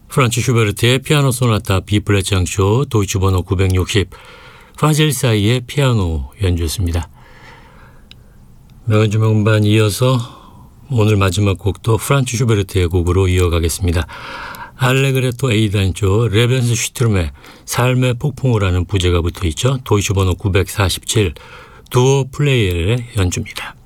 프란츠 슈베르트의 피아노 소나타 B플랫 장쇼 도이치 번호 960 파젤사이의 피아노 연주였습니다. 명언주명 음반 이어서 오늘 마지막 곡도 프란츠 슈베르트의 곡으로 이어가겠습니다. 알레그레토 에이단조 레벤스 슈트름의 삶의 폭풍을 하는 부제가 붙어있죠. 도이치 번호 947 두오 플레이엘의 연주입니다.